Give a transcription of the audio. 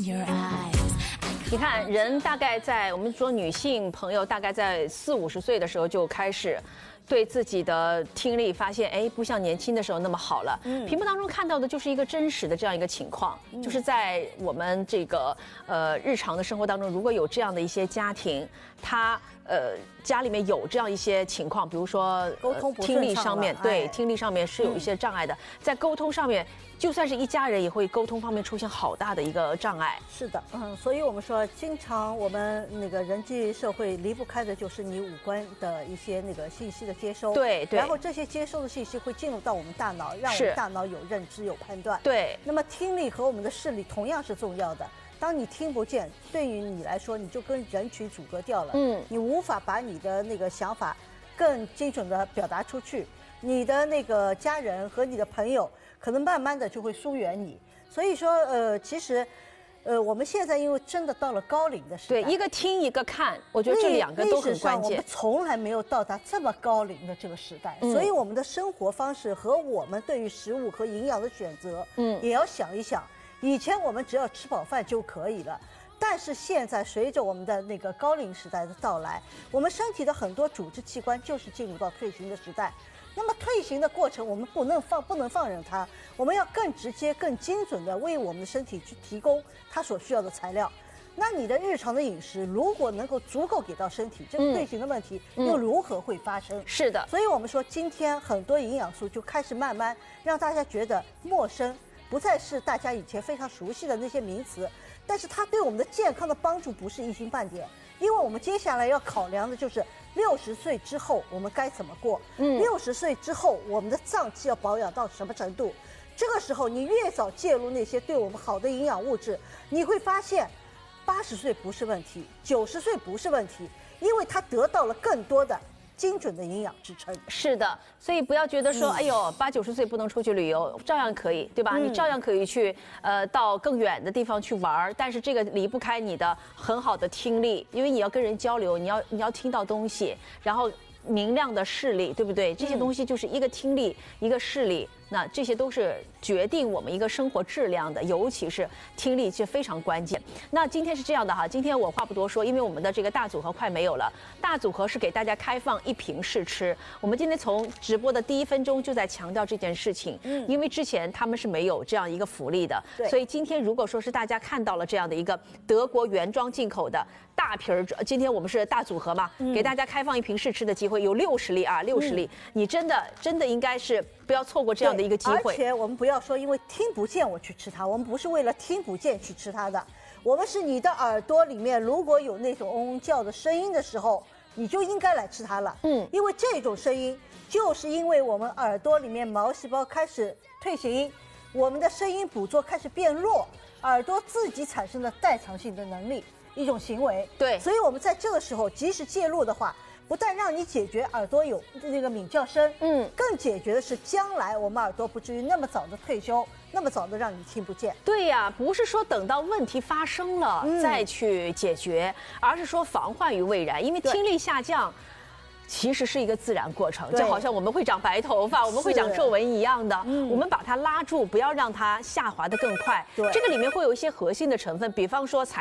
你看，人大概在我们说女性朋友大概在40-50岁的时候就开始对自己的听力发现，哎，不像年轻的时候那么好了。屏幕当中看到的就是一个真实的这样一个情况，就是在我们这个日常的生活当中，如果有这样的一些家庭，他家里面有这样一些情况，比如说沟通不听力上面，对，听力上面是有一些障碍的，在沟通上面，就算是一家人也会沟通方面出现好大的一个障碍。 是的，所以我们说，经常我们那个人际社会离不开的就是你五官的一些那个信息的接收， 对， 然后这些接收的信息会进入到我们大脑，让我们大脑有认知、有判断。 对， 那么听力和我们的视力同样是重要的。当你听不见，对于你来说，你就跟人群阻隔掉了。你无法把你的那个想法更精准地表达出去。你的那个家人和你的朋友，可能慢慢的就会疏远你。所以说，其实，我们现在因为真的到了高龄的时代， 对，一个听一个看，我觉得这两个都很关键。 我们从来没有到达这么高龄的这个时代，所以我们的生活方式和我们对于食物和营养的选择，也要想一想。以前我们只要吃饱饭就可以了，但是现在随着我们的那个高龄时代的到来，我们身体的很多组织器官就是进入到退行的时代。那么退行的过程，我们不能放任它，我们要更直接、更精准的为我们的身体去提供它所需要的材料。那你的日常的饮食如果能够足够给到身体，这个退行的问题又如何会发生？ 是的， 所以我们说今天很多营养素就开始慢慢让大家觉得陌生。不再是大家以前非常熟悉的那些名词，但是它对我们的健康的帮助不是一星半点，因为我们接下来要考量的就是60岁之后我们该怎么过，60岁之后我们的脏器要保养到什么程度，这个时候你越早介入那些对我们好的营养物质，你会发现80岁不是问题，90岁不是问题，因为它得到了更多的精准的营养支撑。 是的，所以不要觉得说，哎呦，80-90岁不能出去旅游，照样可以，对吧？你照样可以去到更远的地方去玩，但是这个离不开你的很好的听力，因为你要跟人交流，你要听到东西，然后明亮的视力，对不对？这些东西就是一个听力，一个视力。那这些都是决定我们一个生活质量的，尤其是听力是非常关键。那今天是这样的哈，今天我话不多说，因为我们的这个大组合快没有了。大组合是给大家开放1瓶试吃。我们今天从直播的第1分钟就在强调这件事情，因为之前他们是没有这样一个福利的，所以今天如果说是大家看到了这样的一个德国原装进口的大瓶儿，今天我们是大组合嘛，给大家开放1瓶试吃的机会，有60粒啊，60粒，你真的应该是不要错过这样的一个机会。 而且我们不要说因为听不见我去吃它，我们不是为了听不见去吃它的，我们是你的耳朵里面如果有那种嗡嗡叫的声音的时候，你就应该来吃它了。因为这种声音就是因为我们耳朵里面毛细胞开始退行，我们的声音捕捉开始变弱，耳朵自己产生的代偿性的能力，一种行为。 对， 所以我们在这个时候及时介入的话，不但让你解决耳朵有那个鸣叫声，更解决的是将来我们耳朵不至于那么早的退休，那么早的让你听不见。 对呀，不是说等到问题发生了再去解决，而是说防患于未然。因为听力下降其实是一个自然过程，就好像我们会长白头发，我们会长皱纹一样的。我们把它拉住，不要让它下滑得更快。这个里面会有一些核心的成分，比方说